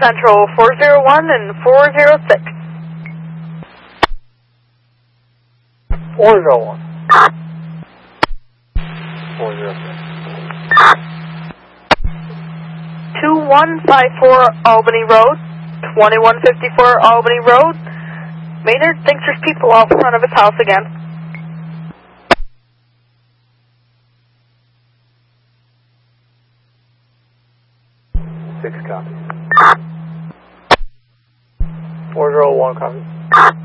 Central 401 and 406. 401. 406. 2154 Albany Road, 2154 Albany Road. Maynard thinks there's people out front of his house again. Six copies. 401 copies.